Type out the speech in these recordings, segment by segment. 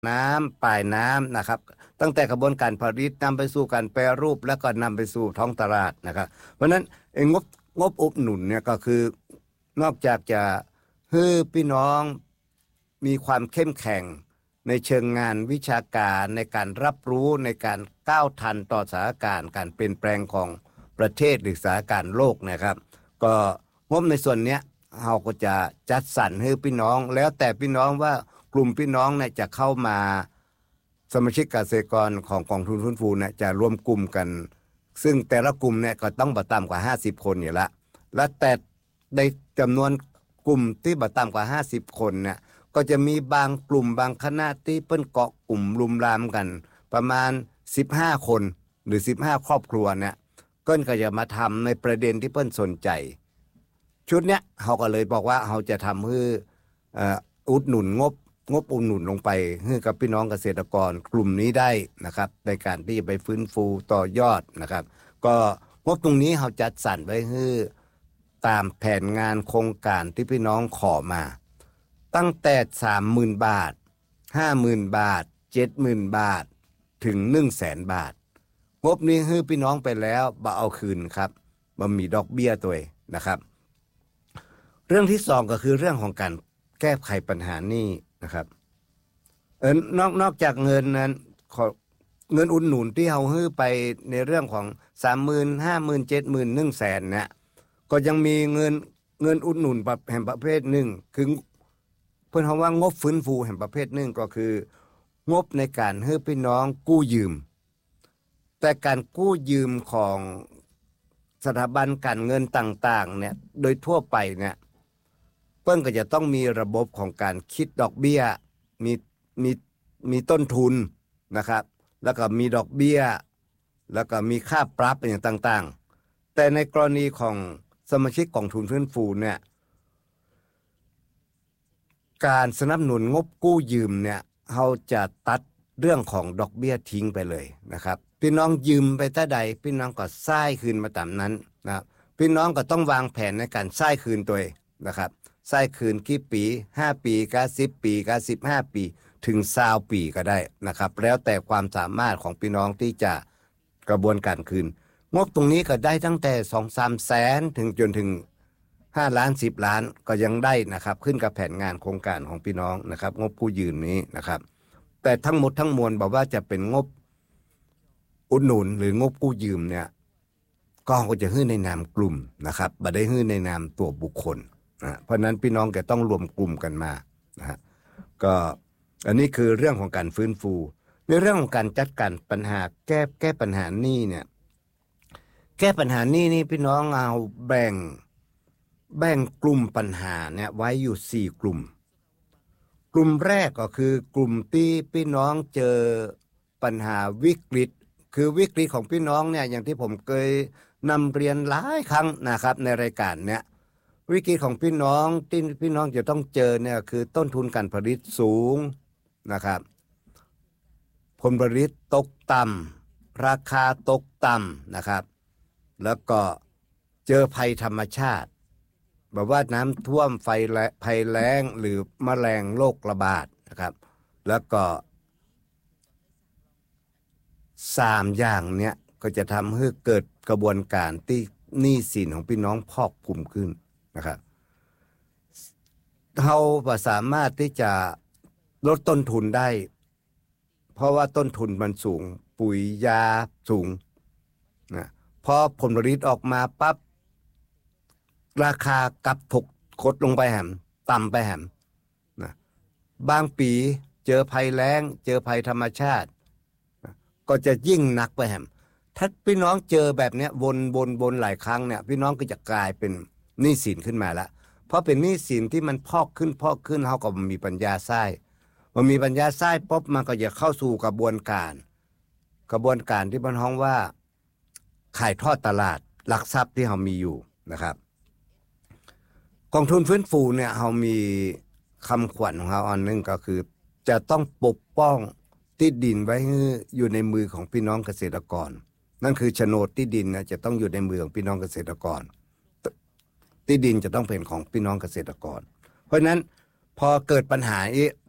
น้ำปลายน้ำนะครับตั้งแต่กระบวนการผลิตนำไปสู่การแปรรูปแล้วก็นำไปสู่ท้องตลาดนะครับเพราะฉะนั้นงบอุดหนุนเนี่ยก็คือนอกจากจะให้พี่น้องมีความเข้มแข็งในเชิงงานวิชาการในการรับรู้ในการก้าวทันต่อสถานการณ์การเปลี่ยนแปลงของประเทศหรือสถานการณ์โลกนะครับก็งบในส่วนเนี้ยเราก็จะจัดสรรให้พี่น้องแล้วแต่พี่น้องว่ากลุ่มพี่น้องเนี่ยจะเข้ามาสมาชิกเกษตรกรของกองทุนฟื้นฟูเนี่ยจะรวมกลุ่มกันซึ่งแต่ละกลุ่มเนี่ยก็ต้องบ่ต่ำกว่า50คนอยู่ละและแต่ในจำนวนกลุ่มที่บ่ต่ำกว่า50คนเนี่ยก็จะมีบางกลุ่มบางคณะที่เปิ้นเกาะกลุ่มรุมรามกันประมาณ15คนหรือ15ครอบครัวเนี่ยเปิ้นก็จะมาทำในประเด็นที่เปิ้นสนใจชุดเนี้ยเขาก็เลยบอกว่าเขาจะทำให้อุดหนุนงบอุดหนุนลงไปให้กับพี่น้องเกษตรกรกลุ่มนี้ได้นะครับในการที่จะไปฟื้นฟูต่อยอดนะครับก็งบตรงนี้เขาจัดสรรไว้ให้ตามแผนงานโครงการที่พี่น้องขอมาตั้งแต่ 30,000 บาท 50,000 บาท 70,000 บาทถึง 100,000 บาทงบนี้ให้พี่น้องไปแล้วบ่เอาคืนครับบ่มีดอกเบี้ยตัวนะครับเรื่องที่2ก็คือเรื่องของการแก้ไขปัญหานี้นะครับนอกจากเงินนั้นเงินอุดหนุนที่เราให้ไปในเรื่องของ 30,000 50,000 70,000 100,000เนี่ยก็ยังมีเงินอุดหนุนแห่งประเภทหนึ่งคือเพิ่นเฮาว่างบฟื้นฟูแห่งประเภทหนึ่งก็คืองบในการให้พี่น้องกู้ยืมแต่การกู้ยืมของสถาบันการเงินต่างๆเนี่ยโดยทั่วไปเนี่ยเพิ่นก็จะต้องมีระบบของการคิดดอกเบี้ยมีมีมีต้นทุนนะครับแล้วก็มีดอกเบี้ยแล้วก็มีค่าปรับอย่างต่างๆแต่ในกรณีของสมาชิกกองทุนฟื้นฟูเนี่ยการสนับสนุนงบกู้ยืมเนี่ยเราจะตัดเรื่องของดอกเบี้ยทิ้งไปเลยนะครับพี่น้องยืมไปเท่าใดพี่น้องก็จ่ายคืนมาตามนั้นนะครับพี่น้องก็ต้องวางแผนในการจ่ายคืนตัวเองนะครับจ่ายคืนกี่ปี5ปีก็10ปีก็15ปีถึง20ปีก็ได้นะครับแล้วแต่ความสามารถของพี่น้องที่จะกระบวนการคืนงบตรงนี้ก็ได้ตั้งแต่ 2-3 แสนถึงจนถึง5ล้าน10ล้านก็ยังได้นะครับขึ้นกับแผนงานโครงการของพี่น้องนะครับงบกู้ยืมนี้นะครับแต่ทั้งหมดทั้งมวลบอกว่าจะเป็นงบอุดหนุนหรืองบกู้ยืมเนี่ยก็จะให้ในนามกลุ่มนะครับบ่ได้ให้ในนามตัวบุคคลนะเพราะนั้นพี่น้องก็ต้องรวมกลุ่มกันมานะฮะก็อันนี้คือเรื่องของการฟื้นฟูในเรื่องของการจัดการปัญหาแก้ปัญหานี้เนี่ยแก้ปัญหานี้นี่พี่น้องเอาแบ่งกลุ่มปัญหาเนี่ยไว้อยู่4กลุ่มกลุ่มแรกก็คือกลุ่มที่พี่น้องเจอปัญหาวิกฤตคือวิกฤตของพี่น้องเนี่ยอย่างที่ผมเคยนำเรียนหลายครั้งนะครับในรายการเนี่ยวิกฤตของพี่น้องที่พี่น้องจะต้องเจอเนี่ยคือต้นทุนการผลิตสูงนะครับผลผลิตตกต่ำราคาตกต่ำนะครับแล้วก็เจอภัยธรรมชาติแบบว่าน้ำท่วมภัยแล้งหรือแมลงโรคระบาดนะครับแล้วก็3อย่างเนี้ยก็จะทำให้เกิดกระบวนการที่หนี้สินของพี่น้องพอกพูนขึ้นนะครับเราสามารถที่จะลดต้นทุนได้เพราะว่าต้นทุนมันสูงปุ๋ยยาสูงนะพอผลผลิตออกมาปั๊บราคากลับถกคดลงไปแหมต่ำไปแหมนะบางปีเจอภัยแล้งเจอภัยธรรมชาตินะก็จะยิ่งหนักไปแหมถ้าพี่น้องเจอแบบนี้วนหลายครั้งเนี่ยพี่น้องก็จะกลายเป็นหนี้สินขึ้นมาละเพราะเป็นหนี้สินที่มันพอกขึ้นเขาก็มีปัญญาใช้มันมีปัญญาใช้ปุ๊บมันก็จะเข้าสู่กระบวนการที่มันฮ้องว่าขายทอดตลาดหลักทรัพย์ที่เรามีอยู่นะครับกองทุนฟื้นฟูเนี่ยเรามีคำขวัญของเราอันนึงก็คือจะต้องปกป้องที่ดินไว้อยู่ในมือของพี่น้องเกษตรกรนั่นคือโฉนดที่ดินนะจะต้องอยู่ในมือของพี่น้องเกษตรกรที่ดินจะต้องเป็นของพี่น้องเกษตรกรเพราะฉะนั้นพอเกิดปัญหา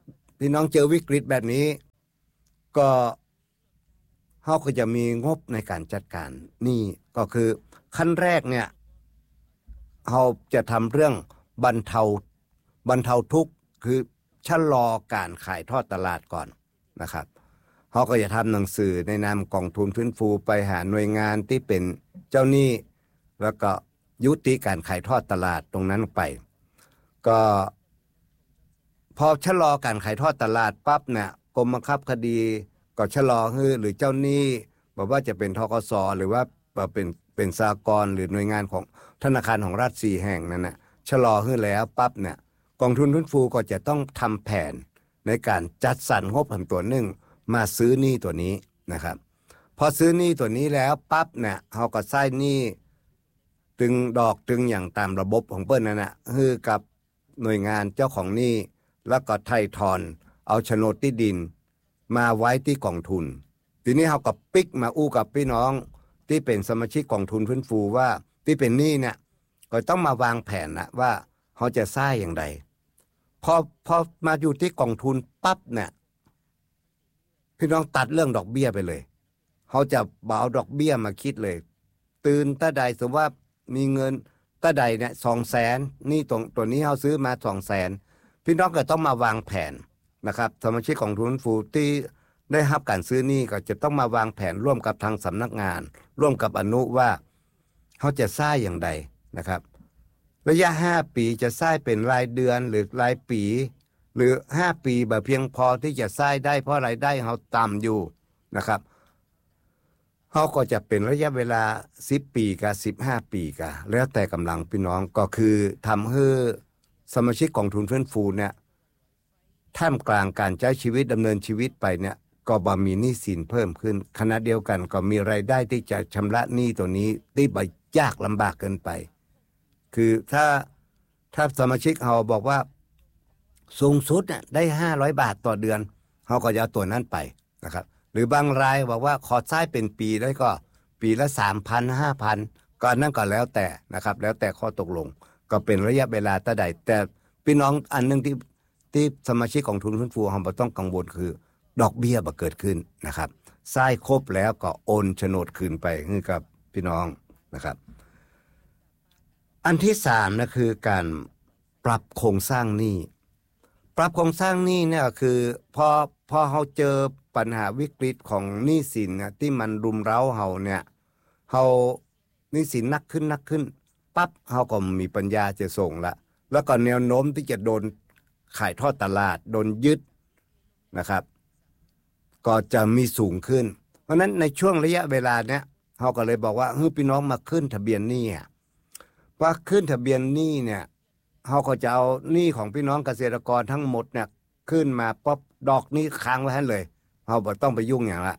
พี่น้องเจอวิกฤตแบบนี้ก็เขาก็จะมีงบในการจัดการนี่ก็คือขั้นแรกเนี่ยเขาจะทำเรื่องบรรเทาทุกข์คือชะลอการขายทอดตลาดก่อนนะครับเขาก็จะทำหนังสือในนามกองทุนฟื้นฟูไปหาหน่วยงานที่เป็นเจ้าหนี้แล้วก็ยุติการขายทอดตลาดตรงนั้นไปก็พอชะลอการขายทอดตลาดปั๊บเนี่ยกรมบังคับคดีก็ชะลอหรือเจ้าหนี้บอกว่าจะเป็นธกสหรือว่าเป็นสหกรณ์หรือหน่วยงานของธนาคารของรัฐ4แห่งนั้นนะชะลอแล้วปั๊บเนี่ยกองทุนฟื้นฟูก็จะต้องทำแผนในการจัดสรรงบตัวหนึ่งมาซื้อหนี้ตัวนี้นะครับพอซื้อหนี้ตัวนี้แล้วปั๊บเนี่ยเขาก็ใช้หนี้ตึงดอกตึงอย่างตามระบบของเปิ้ลนั่นนะคือกับหน่วยงานเจ้าของหนี้แล้วก็ไถ่ถอนเอาโฉนดที่ดินมาไว้ที่กองทุนทีนี้เขาก็ปิกมาอู้กับพี่น้องที่เป็นสมาชิกกองทุนฟื้นฟูว่าที่เป็นหนี้เนี่ยก็ต้องมาวางแผนนะว่าเขาจะสร้างอย่างไรพอมาอยู่ที่กองทุนปั๊บเนี่ยพี่น้องตัดเรื่องดอกเบี้ยไปเลยเขาจะเอาดอกเบี้ยมาคิดเลยตื่นตาใดสมมติว่ามีเงินตาใดเนี่ย200,000นี่ตัวนี้เขาซื้อมา200,000พี่น้องก็ต้องมาวางแผนนะครับสมาชิกกองทุนฟื้นฟูที่ได้รับการซื้อหนี้ก็จะต้องมาวางแผนร่วมกับทางสำนักงานร่วมกับอนุว่าเขาจะสร้างอย่างไรนะครับระยะ5ปีจะสร้างเป็นรายเดือนหรือรายปีหรือ5ปีแบบเพียงพอที่จะสร้างได้เพราะรายได้เขาต่ำอยู่นะครับเขาก็จะเป็นระยะเวลา10ปีกับ15ปีกับแล้วแต่กำลังพี่น้องก็คือทำให้สมาชิกกองทุนฟื้นฟูเนี่ยท่ามกลางการใช้ชีวิตดำเนินชีวิตไปเนี่ยก็บ่มีหนี้สินเพิ่มขึ้นขณะเดียวกันก็มีรายได้ที่จะชำระหนี้ตัวนี้ที่บ่ยากลำบากเกินไปคือถ้าสมาชิกเขาบอกว่าสูงสุดเนี่ยได้500 บาทต่อเดือนเขาก็จะเอาตัวนั้นไปนะครับหรือบางรายบอกว่าขอใช้เป็นปีได้ก็ปีละ 3,000 5,000 ก็นั่นก็แล้วแต่นะครับแล้วแต่ข้อตกลงก็เป็นระยะเวลาเท่าใดแต่พี่น้องอันนึงที่สมาชิกของทุนฟื้นฟูเขาบ่ต้องกังวลคือดอกเบี้ยบ่เกิดขึ้นนะครับใช้ครบแล้วก็โอนโฉนดคืนไปให้กับพี่น้องนะครับอันที่3นะคือการปรับโครงสร้างหนี้ปรับโครงสร้างหนี้เนี่ยคือพอเขาเจอปัญหาวิกฤตของหนี้สินนะที่มันรุมเร้าเขาเนี่ยเขาหนี้สินนักขึ้นปั๊บเขาก็มีปัญญาจะส่งละแล้วก็แนวโน้มที่จะโดนขายทอดตลาดโดนยึดนะครับก็จะมีสูงขึ้นเพราะนั้นในช่วงระยะเวลาเนี้ยเขาก็เลยบอกว่าพี่น้องมาขึ้นทะเบียนหนี้ว่าขึ้นทะเบียนหนี้เนี่ยเขาก็จะเอาหนี้ของพี่น้องเกษตรกรทั้งหมดเนี่ยขึ้นมาป๊อบดอกนี้ค้างไว้ให้เลยเขาบอกต้องไปยุ่งอย่างละ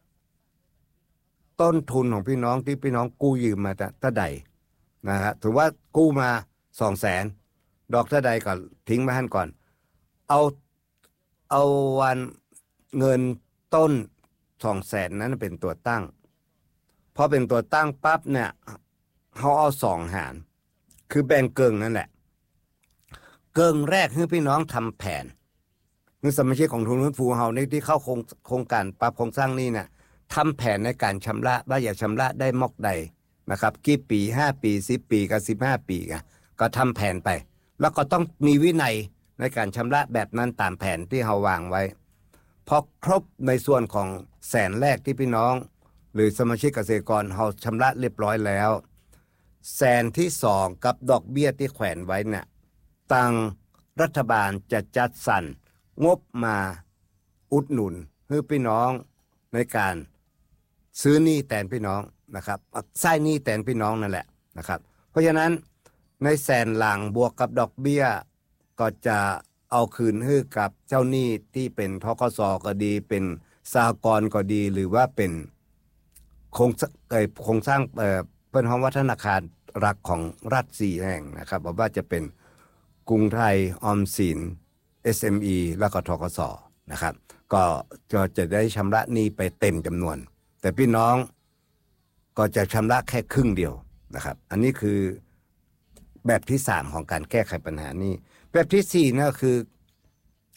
ต้นทุนของพี่น้องที่พี่น้องกู้ยืมมาเท่าใดนะครับถือว่ากู้มา200,000ดอกเท่าใดก็ทิ้งไว้ให้ก่อนเอาวันเงินต้น200,000นั้นเป็นตัวตั้งพอเป็นตัวตั้งปั๊บเนี่ยเขาเอา2หารคือแบ่งเกิงนั่นแหละเกิงแรกให้พี่น้องทำแผนคือสมาชิกของทุนฟื้นฟูเฮาในที่เข้าโครงการปรับโครงสร้างนี้เนี่ยทำแผนในการชำระว่าอยากชำระได้มอกใดนะครับกี่ปี5ปี10ปีกับ15ปีก็ทำแผนไปแล้วก็ต้องมีวินัยในการชำระแบบนั้นตามแผนที่เฮาวางไว้พอครบในส่วนของแสนแรกที่พี่น้องหรือสมาชิกเกษตรกรเฮาชำระเรียบร้อยแล้วแสนที่2กับดอกเบี้ยที่แขวนไว้เนี่ยทางรัฐบาลจะจัดสรรงบมาอุดหนุนให้พี่น้องในการซื้อหนี้แทนพี่น้องนะครับใช้หนี้แทนพี่น้องนั่นแหละนะครับเพราะฉะนั้นในแสนหลังบวกกับดอกเบี้ยก็จะเอาคืนให้กับเจ้าหนี้ที่เป็นธกสก็ดีเป็นสหกรณ์ก็ดีหรือว่าเป็นโครงสร้างเพิ่นฮ้องว่าธนาคารรักของรัฐ4แห่งนะครับว่าจะเป็นกรุงไทยออมสิน SME แล้วก็ธกสนะครับก็จะได้ชำระหนี้ไปเต็มจำนวนแต่พี่น้องก็จะชำระแค่ครึ่งเดียวนะครับอันนี้คือแบบที่3ของการแก้ไขปัญหานี้แบบที่4นะคือ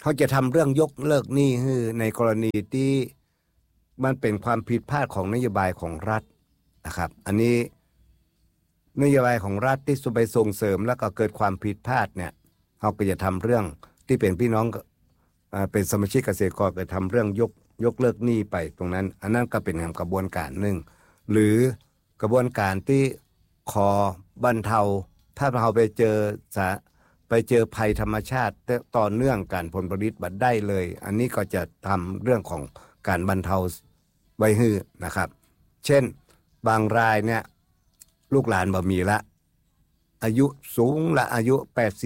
เขาจะทำเรื่องยกเลิกหนี้ให้ในกรณีที่มันเป็นความผิดพลาดของนโยบายของรัฐนะครับอันนี้นโยบายของรัฐที่ไปส่งเสริมแล้วก็เกิดความผิดพลาดเนี่ยเขาก็จะทำเรื่องที่เป็นพี่น้องเป็นสมาชิกเกษตรกรไปทำเรื่องยกเลิกหนี้ไปตรงนั้นอันนั้นก็เป็นกระบวนการหนึ่งหรือกระบวนการที่ขอบรรเทาถ้าเราไปเจอภัยธรรมชาติต่อเนื่องการผลผลิตบัดได้เลยอันนี้ก็จะทำเรื่องของการบรรเทาไว้ให้นะครับเช่นบางรายเนี่ยลูกหลานบ่มีละอายุสูงละอายุ80